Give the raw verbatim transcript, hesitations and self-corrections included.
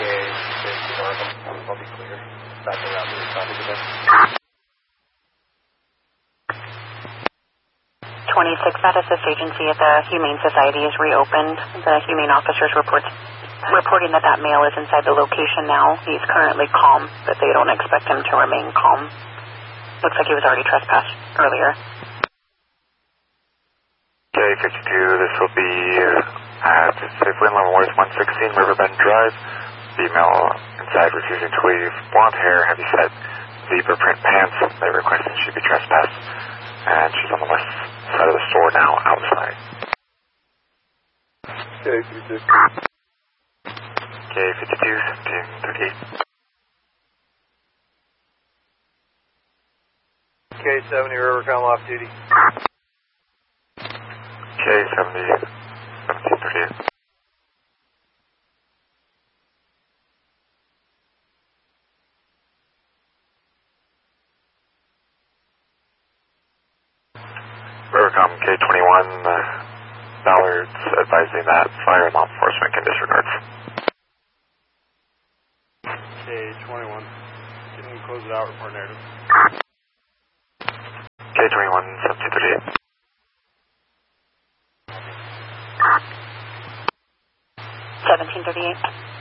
I'll be clear. Back around to the topic of this. twenty-six Med Assist Agency at the Humane Society is reopened. The Humane officers reports reporting that that male is inside the location now. He's currently calm, but they don't expect him to remain calm. Looks like he was already trespassed earlier. K fifty-two, this will be at Safeway Level West one sixteen Riverbend Drive. Female inside was using to weave blonde hair, heavy set, zebra print pants. They requested she be trespassed, and she's on the west side of the store now, outside. K fifty-two. K fifty-two, seventeen thirty-eight. K seventy, Rivercom off duty. K seventy, seventeen thirty-eight. Rivercom K twenty-one, uh, Ballard's advising that fire law enforcement can disregard. K twenty-one, can we close it out, report narrative? K twenty-one, seventeen thirty-eight. seventeen thirty-eight.